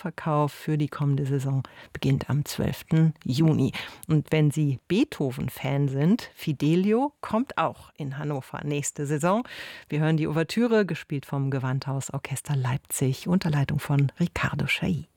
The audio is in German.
Vorverkauf für die kommende Saison beginnt am 12. Juni. Und wenn Sie Beethoven-Fan sind, Fidelio kommt auch in Hannover nächste Saison. Wir hören die Ouvertüre, gespielt vom Gewandhausorchester Leipzig unter Leitung von Riccardo Chailly.